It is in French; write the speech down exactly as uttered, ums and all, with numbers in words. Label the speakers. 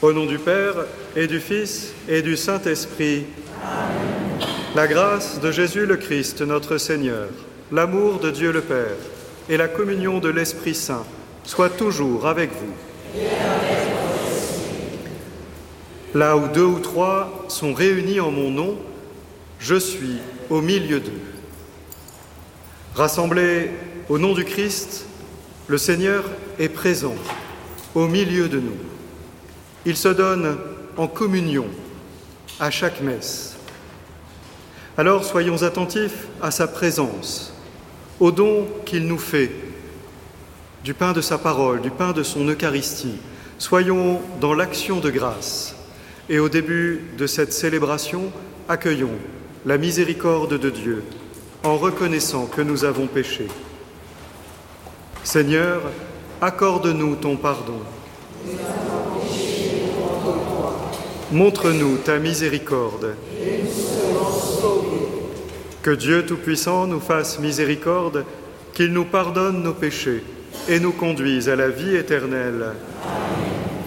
Speaker 1: Au nom du Père, et du Fils, et du Saint-Esprit. Amen. La grâce de Jésus le Christ, notre Seigneur, l'amour de Dieu le Père, et la communion de l'Esprit Saint soient toujours avec vous. Et avec votre esprit. Là où deux ou trois sont réunis en mon nom, je suis au milieu d'eux. Rassemblés au nom du Christ, le Seigneur est présent au milieu de nous. Il se donne en communion à chaque messe. Alors soyons attentifs à sa présence, au don qu'il nous fait, du pain de sa parole, du pain de son Eucharistie. Soyons dans l'action de grâce. Et au début de cette célébration, accueillons la miséricorde de Dieu en reconnaissant que nous avons péché. Seigneur, accorde-nous ton pardon. Montre-nous ta miséricorde. Et nous serons sauvés. Que Dieu Tout-Puissant nous fasse miséricorde, qu'il nous pardonne nos péchés et nous conduise à la vie éternelle. Amen.